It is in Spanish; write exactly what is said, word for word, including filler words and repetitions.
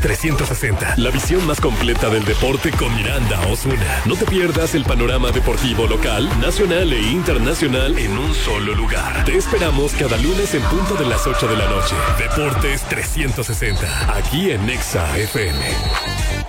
trescientos sesenta, la visión más completa del deporte con Miranda Osuna. No te pierdas el panorama deportivo local, nacional e internacional en un solo lugar. Te esperamos cada lunes en punto de las ocho de la noche. Deportes trescientos sesenta, aquí en Nexa F M.